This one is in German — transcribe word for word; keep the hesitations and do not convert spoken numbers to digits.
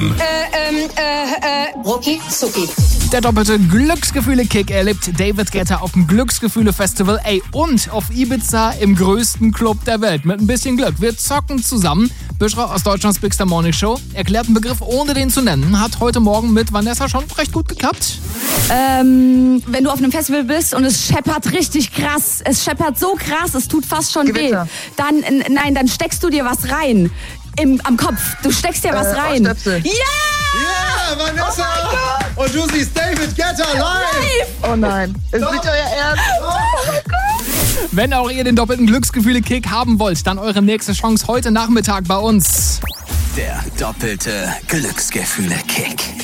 Äh, ähm, äh, äh, Rucki Zucki. Der doppelte Glücksgefühle-Kick erlebt David Guetta auf dem Glücksgefühle-Festival, ey, und auf Ibiza im größten Club der Welt. Mit ein bisschen Glück. Wir zocken zusammen. Büschra aus Deutschlands Big Star Morning Show erklärt einen Begriff, ohne den zu nennen. Hat heute Morgen mit Vanessa schon recht gut geklappt. Ähm, wenn du auf einem Festival bist und es scheppert richtig krass, es scheppert so krass, es tut fast schon Gewitter. weh, dann, n- nein, dann steckst du dir was rein. Im, am Kopf. Du steckst dir was Äh, rein. Ohrstöpsel. Ja! Ja, Vanessa! Und du siehst David Guetta live! Oh nein, ist nicht euer Ernst? Wenn auch ihr den doppelten Glücksgefühle-Kick haben wollt, dann eure nächste Chance heute Nachmittag bei uns. Der doppelte Glücksgefühle-Kick.